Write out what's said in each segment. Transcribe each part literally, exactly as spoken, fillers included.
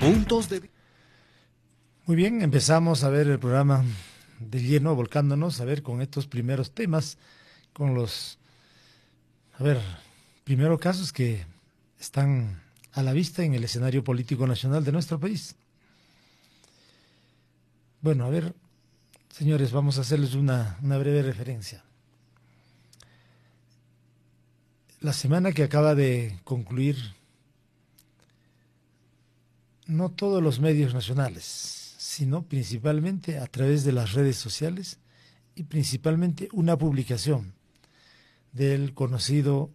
Puntos de vista. Muy bien, empezamos a ver el programa de lleno, volcándonos a ver con estos primeros temas, con los, a ver, primeros casos que están a la vista en el escenario político nacional de nuestro país. Bueno, a ver, señores, vamos a hacerles una, una breve referencia. La semana que acaba de concluir, no todos los medios nacionales, sino principalmente a través de las redes sociales y principalmente una publicación del conocido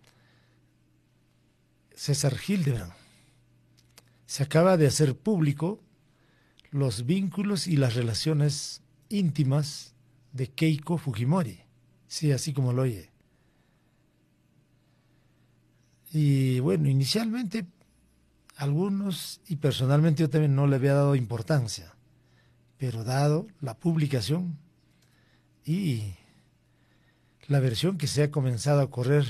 César Hildebrand. Se acaba de hacer público los vínculos y las relaciones íntimas de Keiko Fujimori, sí, así como lo oye. Y bueno, inicialmente algunos, y personalmente yo también no le había dado importancia, pero dado la publicación y la versión que se ha comenzado a correr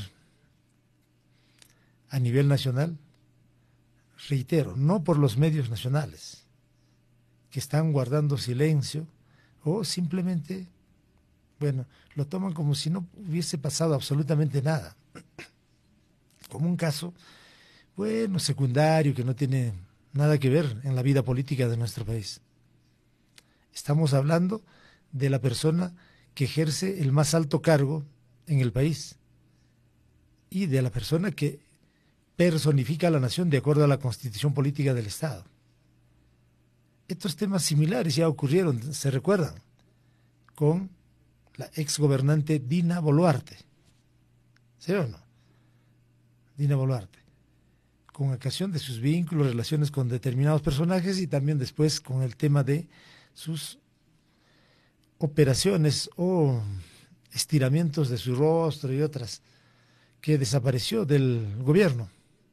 a nivel nacional, reitero, no por los medios nacionales, que están guardando silencio o simplemente, bueno, lo toman como si no hubiese pasado absolutamente nada, como un caso, bueno, secundario, que no tiene nada que ver en la vida política de nuestro país. Estamos hablando de la persona que ejerce el más alto cargo en el país y de la persona que personifica a la nación de acuerdo a la Constitución Política del Estado. Estos temas similares ya ocurrieron, se recuerdan, con la exgobernante Dina Boluarte. ¿Sí o no? Dina Boluarte. Con ocasión de sus vínculos, relaciones con determinados personajes y también después con el tema de sus operaciones o estiramientos de su rostro y otras, que desapareció del gobierno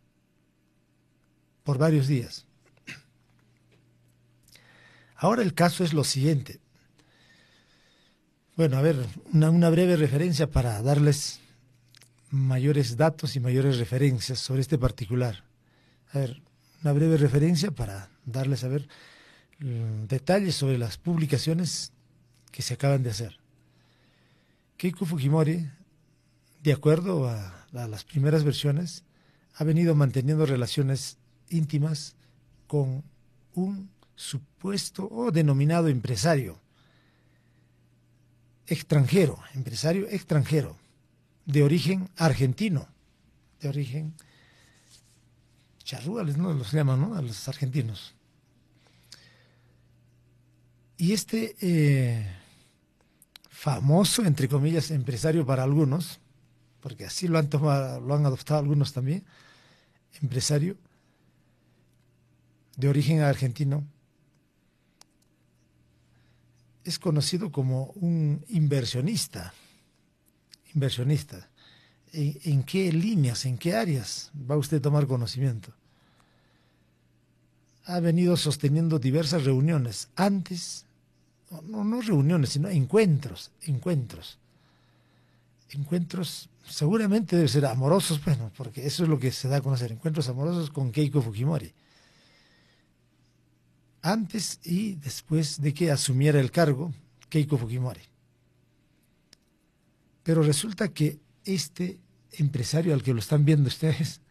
por varios días. Ahora el caso es lo siguiente. Bueno, a ver, una, una breve referencia para darles mayores datos y mayores referencias sobre este particular. A ver, una breve referencia para darles a ver um, detalles sobre las publicaciones que se acaban de hacer. Keiko Fujimori, de acuerdo a, a las primeras versiones, ha venido manteniendo relaciones íntimas con un supuesto o denominado empresario extranjero, empresario extranjero, de origen argentino, de origen charrúales, ¿no? Los llaman, ¿no? A los argentinos. Y este eh, famoso, entre comillas, empresario para algunos, porque así lo han tomado, lo han adoptado algunos también, empresario de origen argentino, es conocido como un inversionista. Inversionista. ¿En, en qué líneas, en qué áreas va usted a tomar conocimiento? Ha venido sosteniendo diversas reuniones, antes, no, no reuniones, sino encuentros, encuentros. Encuentros, seguramente deben ser amorosos, bueno, porque eso es lo que se da a conocer, encuentros amorosos con Keiko Fujimori. Antes y después de que asumiera el cargo Keiko Fujimori. Pero resulta que este empresario al que lo están viendo ustedes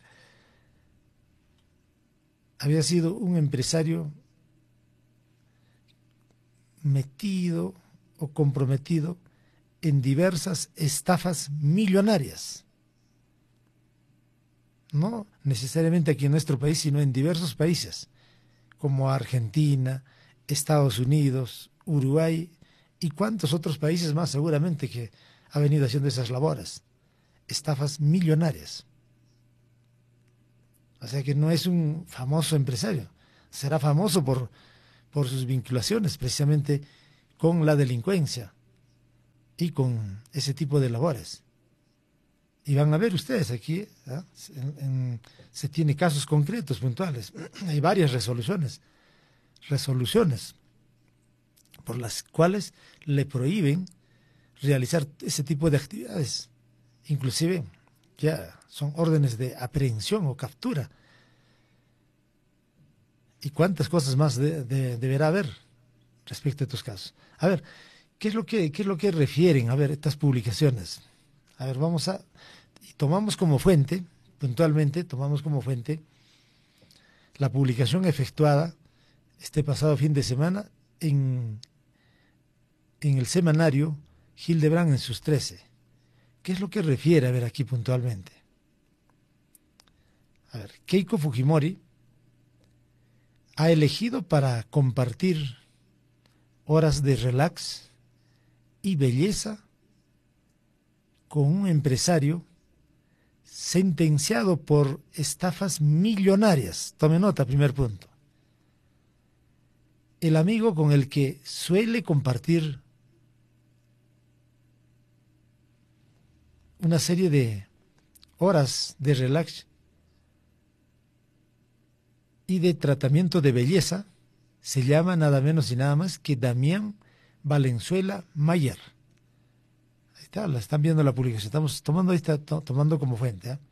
había sido un empresario metido o comprometido en diversas estafas millonarias. No necesariamente aquí en nuestro país, sino en diversos países, como Argentina, Estados Unidos, Uruguay y cuantos otros países más seguramente que ha venido haciendo esas labores, estafas millonarias. O sea que no es un famoso empresario, será famoso por, por sus vinculaciones precisamente con la delincuencia y con ese tipo de labores. Y van a ver ustedes aquí, ¿eh? en, en, se tiene casos concretos, puntuales, hay varias resoluciones, resoluciones por las cuales le prohíben realizar ese tipo de actividades, inclusive ya son órdenes de aprehensión o captura. y cuántas cosas más de, de, deberá haber respecto a estos casos. A ver, ¿qué es lo que, qué es lo que refieren? A ver, estas publicaciones. A ver, vamos a... Y tomamos como fuente, puntualmente, tomamos como fuente la publicación efectuada este pasado fin de semana en, en el semanario Hildebrand en sus trece. ¿Qué es lo que refiere? A ver, aquí puntualmente. A ver, Keiko Fujimori ha elegido para compartir horas de relax y belleza con un empresario sentenciado por estafas millonarias. Tome nota, primer punto. El amigo con el que suele compartir una serie de horas de relax y de tratamiento de belleza se llama nada menos y nada más que Damián Valenzuela Mayer. Ahí está, la están viendo la publicación. Estamos tomando, ahí está, to, tomando como fuente. ¿eh?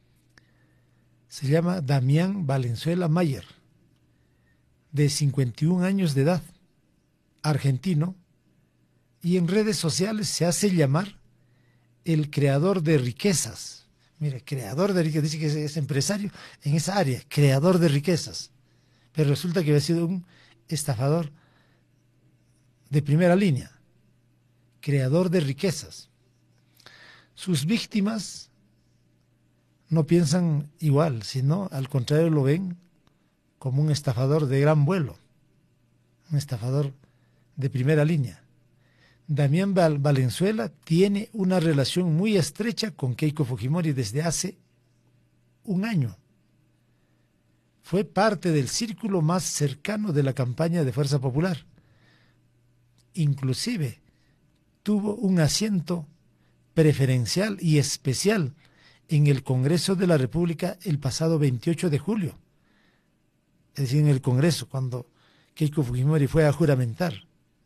Se llama Damián Valenzuela Mayer, de cincuenta y un años de edad, argentino, y en redes sociales se hace llamar el creador de riquezas. Mire, creador de riquezas, dice que es, es empresario en esa área, creador de riquezas. Pero resulta que había sido un estafador de primera línea, creador de riquezas. Sus víctimas no piensan igual, sino al contrario lo ven como un estafador de gran vuelo, un estafador de primera línea. Damián Valenzuela tiene una relación muy estrecha con Keiko Fujimori desde hace un año. Fue parte del círculo más cercano de la campaña de Fuerza Popular. Inclusive tuvo un asiento preferencial y especial en el Congreso de la República el pasado veintiocho de julio. Es decir, en el Congreso, cuando Keiko Fujimori fue a juramentar.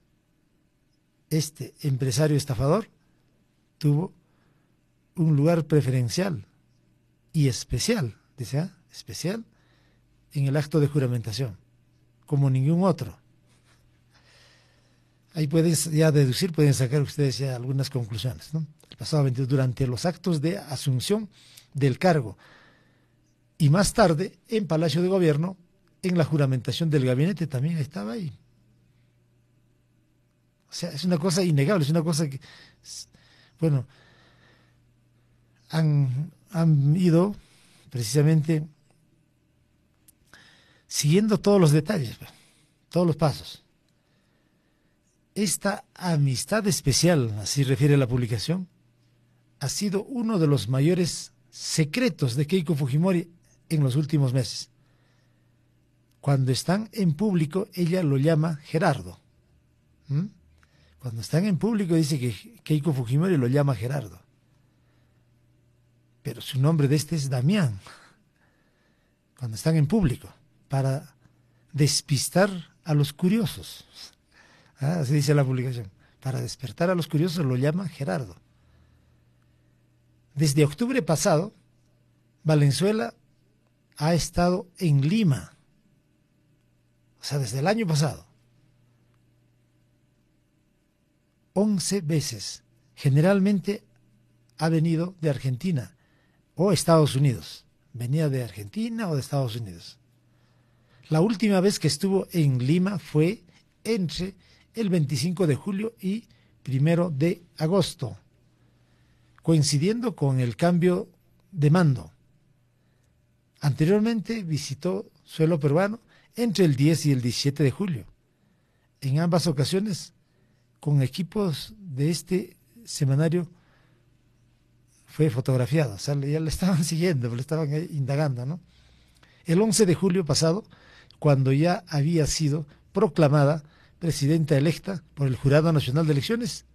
Este empresario estafador tuvo un lugar preferencial y especial, dice, ¿eh? especial, en el acto de juramentación, como ningún otro. Ahí pueden ya deducir, pueden sacar ustedes ya algunas conclusiones, ¿no? El pasado veintidós, durante los actos de asunción del cargo y más tarde en Palacio de Gobierno, en la juramentación del gabinete también estaba ahí. O sea, es una cosa innegable, es una cosa que, bueno, han, han ido precisamente siguiendo todos los detalles, todos los pasos. Esta amistad especial, así refiere la publicación, ha sido uno de los mayores secretos de Keiko Fujimori en los últimos meses. Cuando están en público, ella lo llama Gerardo. ¿Mm? Cuando están en público dice que Keiko Fujimori lo llama Gerardo. Pero su nombre de este es Damián. Cuando están en público, para despistar a los curiosos. ¿Ah? Así dice la publicación. Para despertar a los curiosos lo llama Gerardo. Desde octubre pasado, Valenzuela ha estado en Lima. O sea, desde el año pasado. once veces. Generalmente ha venido de Argentina o Estados Unidos. Venía de Argentina o de Estados Unidos. La última vez que estuvo en Lima fue entre el veinticinco de julio y primero de agosto, coincidiendo con el cambio de mando. Anteriormente visitó suelo peruano entre el diez y el diecisiete de julio. En ambas ocasiones, con equipos de este semanario, fue fotografiado. O sea, ya le estaban siguiendo, le estaban indagando, ¿no? El once de julio pasado, cuando ya había sido proclamada presidenta electa por el Jurado Nacional de Elecciones,